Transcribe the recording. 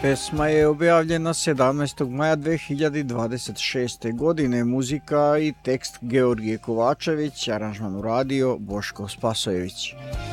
Pesma je objavljena 17. maja 2026. godine, muzika i tekst Georgije Kovačević, aranžman uradio Boško Spasojević.